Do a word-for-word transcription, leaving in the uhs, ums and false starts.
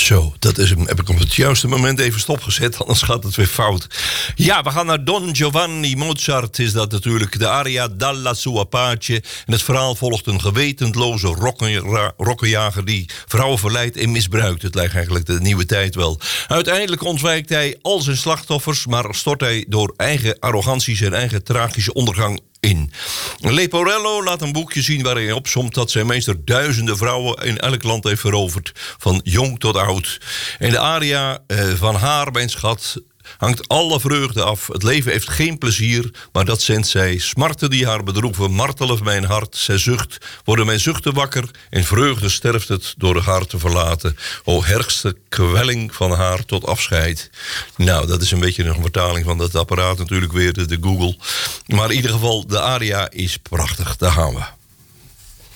Zo, dat is hem. Heb ik op het juiste moment even stopgezet, anders gaat het weer fout. Ja, we gaan naar Don Giovanni Mozart, is dat natuurlijk. De aria Dalla sua pace. En het verhaal volgt een gewetendloze rokken, rokkenjager die vrouwen verleidt en misbruikt. Het lijkt eigenlijk de nieuwe tijd wel. Uiteindelijk ontwijkt hij al zijn slachtoffers, maar stort hij door eigen arrogantie zijn eigen tragische ondergang in. Leporello laat een boekje zien waarin hij opsomt dat zijn meester duizenden vrouwen in elk land heeft veroverd, van jong tot oud. En de aria eh, van haar, mijn schat, hangt alle vreugde af. Het leven heeft geen plezier, maar dat zendt zij. Smarten die haar bedroeven, martelen mijn hart. Zij zucht, worden mijn zuchten wakker. In vreugde sterft het door haar te verlaten. O hergste kwelling van haar tot afscheid. Nou, dat is een beetje een vertaling van dat apparaat natuurlijk weer, de, de Google. Maar in ieder geval, de aria is prachtig. Daar gaan we.